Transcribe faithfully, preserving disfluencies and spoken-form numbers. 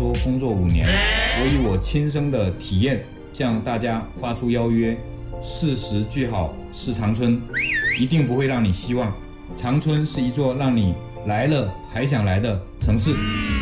说工作五年，我以我亲身的体验向大家发出邀约：事实俱好是长春，一定不会让你失望。长春是一座让你来了还想来的城市。